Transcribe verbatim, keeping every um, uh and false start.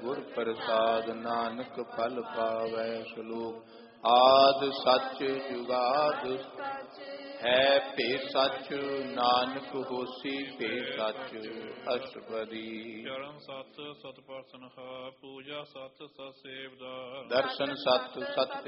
ਗੁਰ ਪ੍ਰਸਾਦ ਨਾਨਕ ਫਲ ਪਾਵੈ ਸ਼ਲੋਕ। ਆਦਿ ਸੱਚ ਜੁਗਾਦ ਹੈ ਭੇ ਸੱਚ ਨਾਨਕ ਹੋਸੀ ਭੇ ਸੱਚ ਅਸ਼ਟਪਦੀ। ਚਰਨ ਸਤ ਸਤ ਪਰਸਨ ਪੂਜਾ ਸਤ ਸਤ ਸੇਵਦਾ। ਦਰਸ਼ਨ ਸਤ ਸਤ